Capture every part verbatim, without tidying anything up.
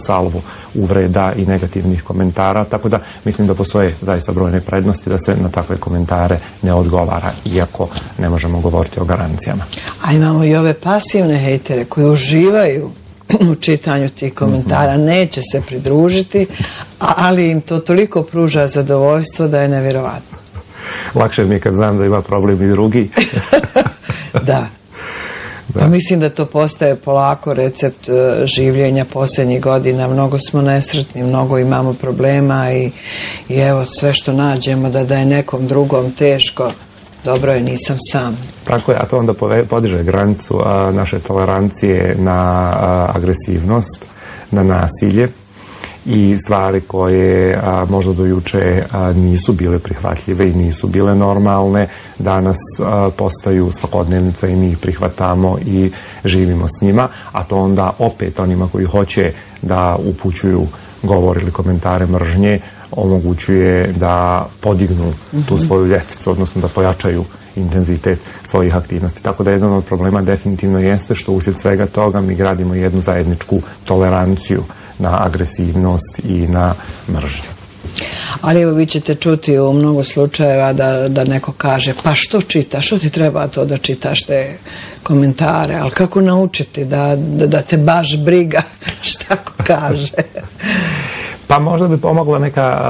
salvu uvreda i negativnih komentara, tako da mislim da postoje zaista brojne prednosti da se na takve komentare ne odgovara, iako ne možemo govoriti o garancijama. A imamo i ove pasivne hejtere koji uživaju u čitanju tih komentara, mm-hmm. neće se pridružiti, ali im to toliko pruža zadovoljstvo da je nevjerovatno. Lakše mi je kad znam da ima problem i drugi. Da. Da. A mislim da to postaje polako recept uh, življenja posljednjih godina. Mnogo smo nesretni, mnogo imamo problema i, i evo sve što nađemo da da je nekom drugom teško, dobro je, nisam sam. Tako je, a to onda podiže granicu a, naše tolerancije na a, agresivnost, na nasilje i stvari koje a, možda do juče a, nisu bile prihvatljive i nisu bile normalne, danas a, postaju svakodnevnica i mi ih prihvatamo i živimo s njima, a to onda opet onima koji hoće da upućuju govor ili komentare mržnje omogućuje da podignu tu svoju ljestvicu, odnosno da pojačaju intenzitet svojih aktivnosti. Tako da jedan od problema definitivno jeste što uslijed svega toga mi gradimo jednu zajedničku toleranciju na agresivnost i na mržnju. Ali evo vi ćete čuti u mnogo slučajeva da, da neko kaže pa što čitaš, što ti treba to da čitaš te komentare, ali kako naučiti da, da, da te baš briga šta ko kaže? Pa možda bi pomogla neka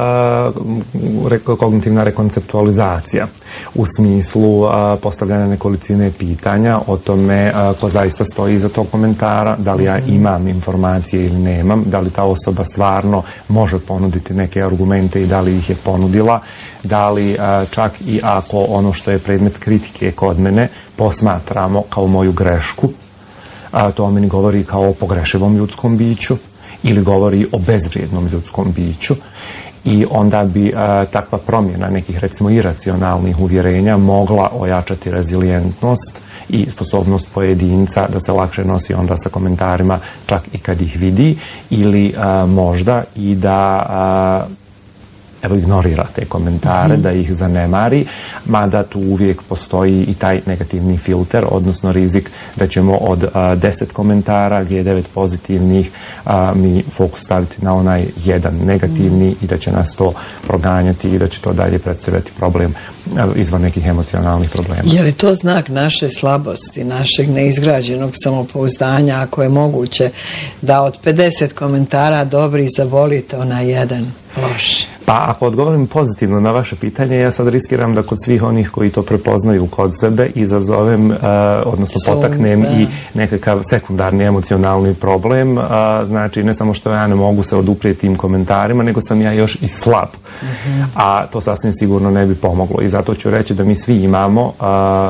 uh, kognitivna rekonceptualizacija u smislu uh, postavljanja nekolicine pitanja o tome uh, ko zaista stoji iza tog komentara, da li ja imam informacije ili nemam, da li ta osoba stvarno može ponuditi neke argumente i da li ih je ponudila, da li uh, čak i ako ono što je predmet kritike kod mene posmatramo kao moju grešku, uh, to meni govori kao o pogrešivom ljudskom biću, ili govori o bezvrijednom ljudskom biću i onda bi a, takva promjena nekih recimo iracionalnih uvjerenja mogla ojačati rezilijentnost i sposobnost pojedinca da se lakše nosi onda sa komentarima čak i kad ih vidi ili a, možda i da a, evo ignorira te komentare, mm-hmm. da ih zanemari, mada tu uvijek postoji i taj negativni filter, odnosno rizik da ćemo od a, deset komentara gdje je devet pozitivnih a, mi fokus staviti na onaj jedan negativni mm-hmm. i da će nas to proganjati i da će to dalje predstavljati problem a, izvan nekih emocionalnih problema. Je li to znak naše slabosti, našeg neizgrađenog samopouzdanja, ako je moguće da od pedeset komentara dobri zavolite onaj jedan loš? Pa ako odgovorim pozitivno na vaše pitanje, ja sad riskiram da kod svih onih koji to prepoznaju kod sebe izazovem, uh, odnosno Sum, potaknem da. i nekakav sekundarni emocionalni problem. Uh, znači, ne samo što ja ne mogu se oduprijeti tim komentarima, nego sam ja još i slab. Uh-huh. A to sasvim sigurno ne bi pomoglo. I zato ću reći da mi svi imamo uh,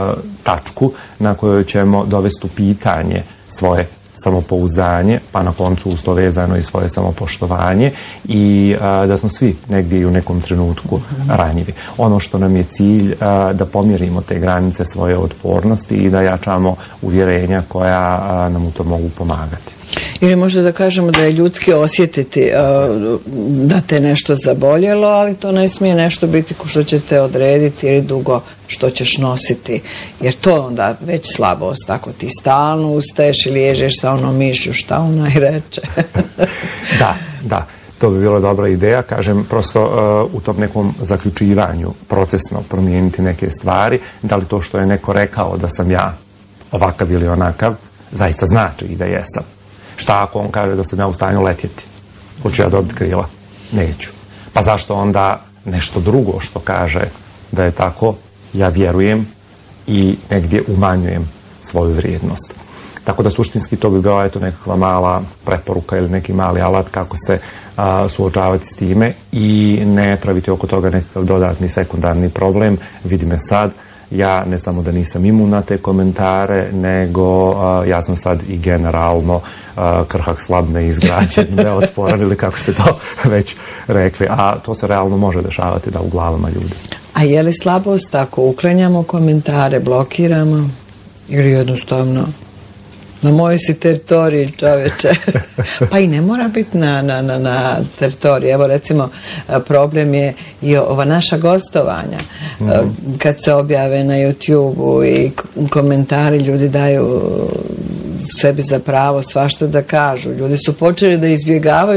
tačku na kojoj ćemo dovesti u pitanje svoje samopouzdanje, pa na koncu uz to vezano i svoje samopoštovanje i a, da smo svi negdje i u nekom trenutku ranjivi. Ono što nam je cilj a, da pomjerimo te granice svoje otpornosti i da jačamo uvjerenja koja a, nam u to mogu pomagati. Ili možda da kažemo da je ljudski osjetiti uh, da te nešto zaboljelo, ali to ne smije nešto biti ko što će te odrediti ili dugo što ćeš nositi. Jer to je onda već slabost. Ako ti stalno ustaješ ili ježeš sa onom mišlju šta ona i reče. Da, da. To bi bila dobra ideja, kažem, prosto uh, u tom nekom zaključivanju procesno promijeniti neke stvari. Da li to što je neko rekao da sam ja ovakav ili onakav, zaista znači i da jesam. Šta ako on kaže da sam ja u stanju letjeti? Hoću ja dobiti krila? Neću. Pa zašto onda nešto drugo što kaže da je tako, ja vjerujem i negdje umanjujem svoju vrijednost. Tako da suštinski to bi bila eto nekakva mala preporuka ili neki mali alat kako se a, suočavati s time i ne praviti oko toga nekakav dodatni sekundarni problem. Vidi me sad, ja ne samo da nisam imun na te komentare, nego a, ja sam sad i generalno a, krhak, slab, neizgrađen, neotporan ili kako ste to već rekli. A to se realno može dešavati da u glavama ljudi. A je li slabost ako uklanjamo komentare, blokiramo ili jednostavno na mojoj si teritoriji, čoveče? Pa i ne mora biti na, na, na, na teritoriji. Evo recimo problem je i ova naša gostovanja. Mm-hmm. Kad se objave na YouTube-u i komentari, ljudi daju sebi za pravo svašta da kažu. Ljudi su počeli da izbjegavaju